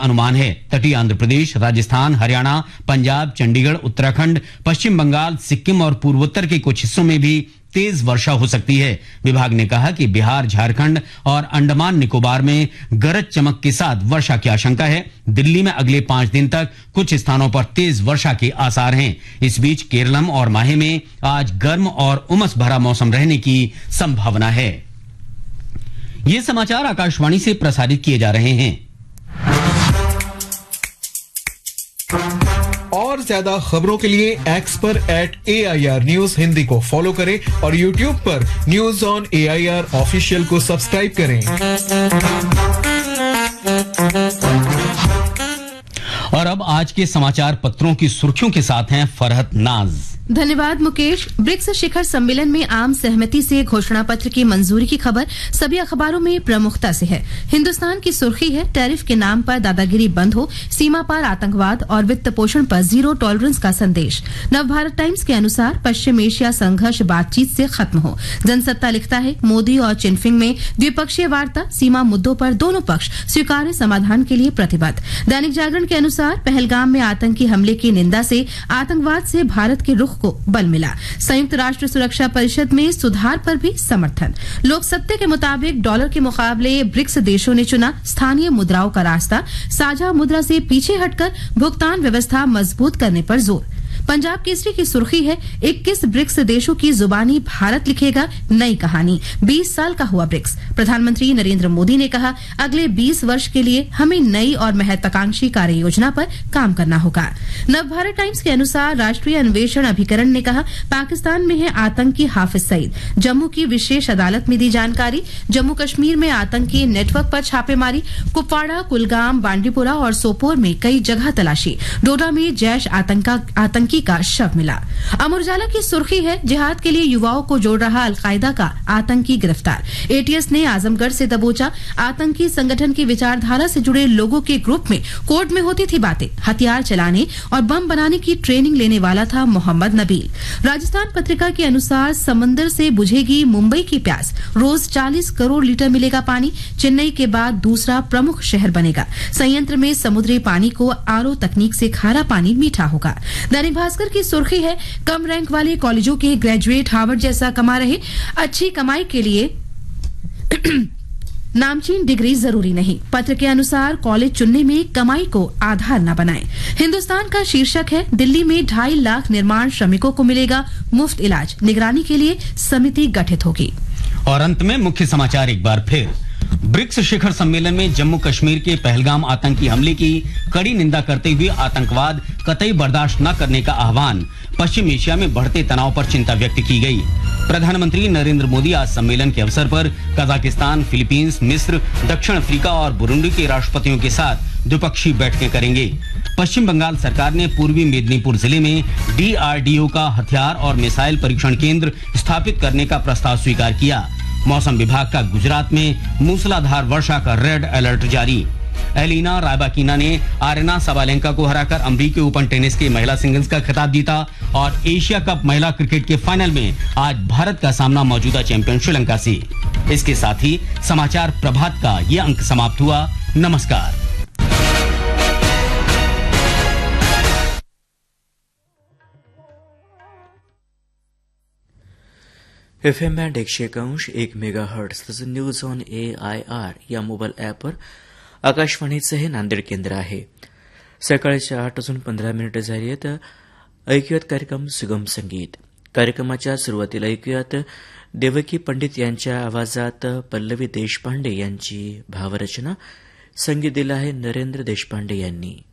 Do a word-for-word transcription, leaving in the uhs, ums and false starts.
अनुमान है। तटीय आंध्र प्रदेश, राजस्थान, हरियाणा, पंजाब, चंडीगढ़, उत्तराखंड, पश्चिम बंगाल, सिक्किम और पूर्वोत्तर के कुछ हिस्सों में भी तेज वर्षा हो सकती है। विभाग ने कहा कि बिहार, झारखंड और अंडमान निकोबार में गरज चमक के साथ वर्षा की आशंका है। दिल्ली में अगले पांच दिन तक कुछ स्थानों पर तेज वर्षा के आसार हैं। इस बीच केरलम और माहे में आज गर्म और उमस भरा मौसम रहने की संभावना है। ये समाचार आकाशवाणी से प्रसारित किए जा रहे हैं। और ज्यादा खबरों के लिए एक्स पर eight A I R news Hindi को फॉलो करें और यूट्यूब पर news on A I R official को सब्सक्राइब करें। और अब आज के समाचार पत्रों की सुर्खियों के साथ हैं फरहत नाज। धन्यवाद मुकेश। ब्रिक्स शिखर सम्मेलन में आम सहमति से घोषणा पत्र की मंजूरी की खबर सभी अखबारों में प्रमुखता से है। हिंदुस्तान की सुर्खी है, टैरिफ के नाम पर दादागिरी बंद हो, सीमा पार आतंकवाद और वित्त पोषण पर जीरो टॉलरेंस का संदेश। नवभारत टाइम्स के अनुसार पश्चिम एशिया संघर्ष बातचीत से खत्म हो। जनसत्ता लिखता है, मोदी और चिनफिंग में द्विपक्षीय वार्ता, सीमा मुद्दों पर दोनों पक्ष स्वीकार्य समाधान के लिए प्रतिबद्ध। दैनिक जागरण के अनुसार पहलगाम में आतंकी हमले की निंदा से आतंकवाद से भारत के रुख को बल मिला। संयुक्त राष्ट्र सुरक्षा परिषद में सुधार पर भी समर्थन। लोकसत्ता के मुताबिक डॉलर के मुकाबले ब्रिक्स देशों ने चुना स्थानीय मुद्राओं का रास्ता, साझा मुद्रा से पीछे हटकर भुगतान व्यवस्था मजबूत करने पर जोर। पंजाब केसरी की सुर्खी है, इक्कीस ब्रिक्स देशों की जुबानी भारत लिखेगा नई कहानी। बीस साल का हुआ ब्रिक्स। प्रधानमंत्री नरेंद्र मोदी ने कहा, अगले बीस वर्ष के लिए हमें नई और महत्वाकांक्षी कार्य योजना पर काम करना होगा। नवभारत टाइम्स के अनुसार राष्ट्रीय अन्वेषण अभिकरण ने कहा, पाकिस्तान में है आतंकी हाफिज सईद। जम्मू की विशेष अदालत में दी जानकारी। जम्मू कश्मीर में आतंकी नेटवर्क पर छापेमारी। कुपवाड़ा, कुलगाम, बांडीपुरा और सोपोर में कई जगह तलाशी। डोडा में जैश आतंकी का शव मिला। अमर उजाला की सुर्खी है, जिहाद के लिए युवाओं को जोड़ रहा अलकायदा का आतंकी गिरफ्तार। एटीएस ने आजमगढ़ से दबोचा। आतंकी संगठन की विचारधारा से जुड़े लोगों के ग्रुप में कोर्ट में होती थी बातें। हथियार चलाने और बम बनाने की ट्रेनिंग लेने वाला था मोहम्मद नबील। राजस्थान पत्रिका के अनुसार समंदर से बुझेगी मुंबई की प्यास। रोज चालीस करोड़ लीटर मिलेगा पानी। चेन्नई के बाद दूसरा प्रमुख शहर बनेगा। संयंत्र में समुद्री पानी को आरओ तकनीक से खारा पानी मीठा होगा। दैनिक भास्कर की सुर्खी है, कम रैंक वाले कॉलेजों के ग्रेजुएट हार्वर्ड जैसा कमा रहे। अच्छी कमाई के लिए नामचीन डिग्री जरूरी नहीं। पत्र के अनुसार कॉलेज चुनने में कमाई को आधार न बनाएं। हिंदुस्तान का शीर्षक है, दिल्ली में ढाई लाख निर्माण श्रमिकों को मिलेगा मुफ्त इलाज। निगरानी के लिए समिति गठित होगी। और अंत में मुख्य समाचार एक बार फिर। ब्रिक्स शिखर सम्मेलन में जम्मू कश्मीर के पहलगाम आतंकी हमले की कड़ी निंदा करते हुए आतंकवाद कतई बर्दाश्त न करने का आह्वान। पश्चिम एशिया में बढ़ते तनाव पर चिंता व्यक्त की गई। प्रधानमंत्री नरेंद्र मोदी आज सम्मेलन के अवसर पर कजाकिस्तान, फिलीपींस, मिस्र, दक्षिण अफ्रीका और बुरुंडी के राष्ट्रपतियों के साथ द्विपक्षीय बैठकें करेंगे। पश्चिम बंगाल सरकार ने पूर्वी मेदिनीपुर जिले में डी आर डी ओ का हथियार और मिसाइल परीक्षण केंद्र स्थापित करने का प्रस्ताव स्वीकार किया। मौसम विभाग का गुजरात में मूसलाधार वर्षा का रेड अलर्ट जारी। एलिना रायबाकिना ने आरेना सबालेंका को हराकर अमेरिकी ओपन टेनिस के महिला सिंगल्स का खिताब जीता। और एशिया कप महिला क्रिकेट के फाइनल में आज भारत का सामना मौजूदा चैंपियन श्रीलंका से। इसके साथ ही समाचार प्रभात का ये अंक समाप्त हुआ। नमस्कार। एफ एम बँड एकशे एक अंश एक मेगा हर्ट्स तसंच news on A I R या मोबाईल ॲपवर आकाशवाणीचं हे नांदेड केंद्र आहे। सकाळचे आठ वाजून पंधरा मिनिटं झाली आहेत। ऐकूयात कार्यक्रम सुगम संगीत। कार्यक्रमाच्या सुरुवातीला ऐकूयात देवकी पंडित यांच्या आवाजात पल्लवी देशपांडे यांची भावरचना। संगीत दिलं आहे नरेंद्र देशपांडे यांनी।